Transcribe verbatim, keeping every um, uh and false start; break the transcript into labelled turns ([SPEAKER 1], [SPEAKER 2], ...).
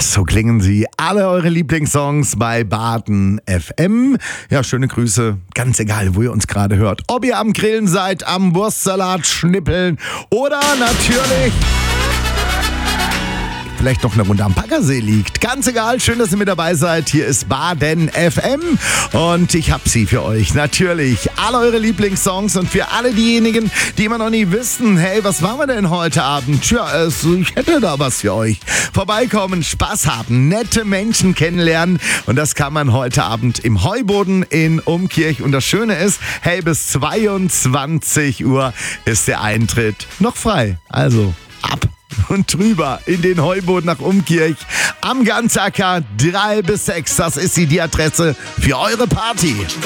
[SPEAKER 1] So klingen sie. Alle eure Lieblingssongs bei Baden F M. Ja, schöne Grüße. Ganz egal, wo ihr uns gerade hört. Ob ihr am Grillen seid, am Wurstsalat schnippeln oder natürlich vielleicht noch eine Runde am Packersee liegt. Ganz egal, schön, dass ihr mit dabei seid. Hier ist Baden F M und ich hab sie für euch. Natürlich alle eure Lieblingssongs und für alle diejenigen, die immer noch nie wissen, hey, was machen wir denn heute Abend? Tja, also ich hätte da was für euch. Vorbeikommen, Spaß haben, nette Menschen kennenlernen und das kann man heute Abend im Heuboden in Umkirch. Und das Schöne ist, hey, bis zweiundzwanzig Uhr ist der Eintritt noch frei. Also ab und drüber in den Heuboden nach Umkirch am Ganzacker drei bis sechs. Das ist die Adresse für eure Party.